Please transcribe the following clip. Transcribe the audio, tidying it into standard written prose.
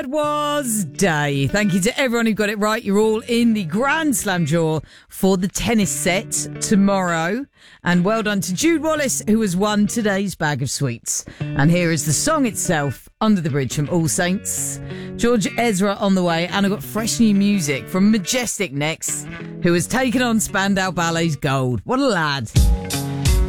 It was day. Thank you to everyone who got it right. You're all in the Grand Slam draw for the tennis set tomorrow. And well done to Jude Wallace, who has won today's bag of sweets. And here is the song itself, Under the Bridge from All Saints. George Ezra on the way, and I've got fresh new music from Majestic next, who has taken on Spandau Ballet's Gold. What a lad.